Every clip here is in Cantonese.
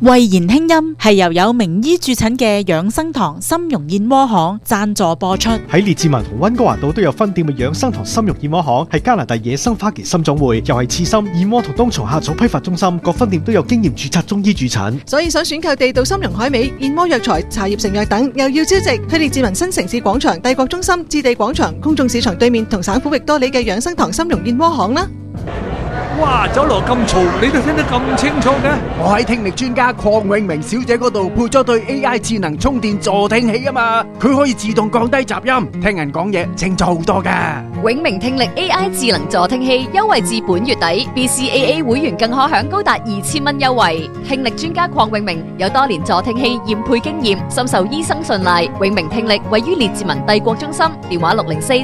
慧言輕音係由有名醫駐診嘅養生堂參茸燕窩行贊助播出。 喺列治文同溫哥華島都有分店嘅養生堂參茸燕窩行，係加拿大野生花旗參總會，又係刺參、燕窩同冬蟲夏草批發中心，各分店都有經驗註冊中醫駐診。 所以想選購地道參茸海味、燕窩藥材、茶葉成藥等，又要超值，去列治文新城市廣場、帝國中心、置地廣場、公眾市場對面同省府域多里嘅養生堂參茸燕窩行啦。 哇！酒樓咁嘈，你都聽得咁清楚嘅？ 我喺聽力專家鄺永明小姐嗰度配咗對 AI 智能充電助聽器啊嘛，佢可以自動降低雜音，聽人講嘢清楚好多噶。 永明聽力 AI 智能助聽器優惠至本月底 ，BCAA 會員更可享高達2000蚊優惠。聽力專家鄺永明有多年助聽器驗配經驗，深受醫生信賴。永明聽力位於列治文帝國中心，電話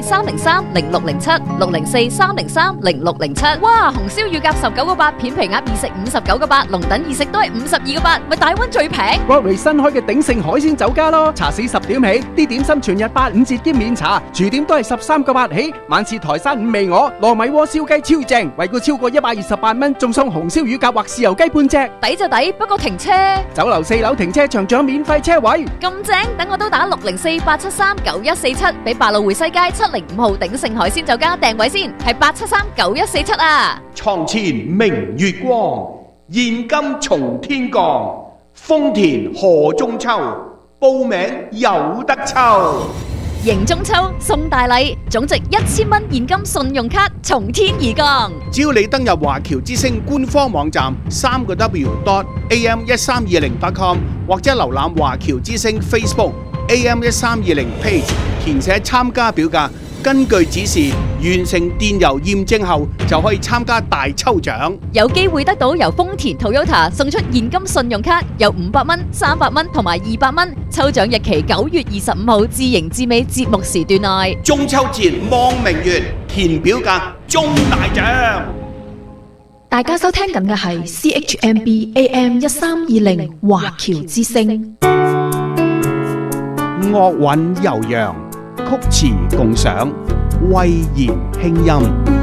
604-303-0607，604-303-0607。哇！紅燒乳鴿19個8，片皮鴨二食59個8，龍躉二食都係52個8，咪大溫最平。 Broadway 新開嘅鼎盛海鮮酒家咯，茶市10點起，啲點心全日85折兼免茶，廚點都係13個8起，晚市台山五味鵝、糯米鍋燒雞超正，惠顧超過128蚊，仲送紅燒乳鴿或豉油雞半隻。 抵就抵，不過停車。 酒樓4樓停車場仲有免費車位。 咁正，等我都打604-873-9147，俾百老匯西街705號鼎盛海鮮酒家訂位先，係873-9147啊！ 床前明月光，現金從天降，豐田賀中秋，報名有得抽。 迎中秋送大禮，總值1000蚊現金信用卡從天而降。 只要你登入華僑之星官方網站3w.am1320.com 或者瀏覽華僑之星 Facebook AM1320 page， 填寫參加表格，根據指示完成電郵驗證後，就可以參加大抽獎， 有機會得到由豐田 Toyota 送出現金信用卡，有500蚊、300蚊同埋200蚊。抽獎日期9月25號至迎至尾節目時段內。 中秋節望明月，填表格中大獎。 大家收聽緊嘅係 CHMB AM1320 華僑之聲。 樂韻悠揚，曲詞共賞，慧言輕音。